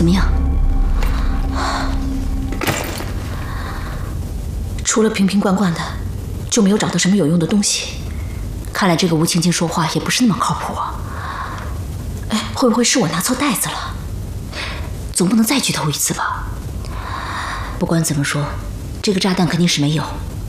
怎么样？除了瓶瓶罐罐的，就没有找到什么有用的东西。看来这个吴青青说话也不是那么靠谱啊。哎，会不会是我拿错袋子了？总不能再剧透一次吧？不管怎么说，这个炸弹肯定是没有。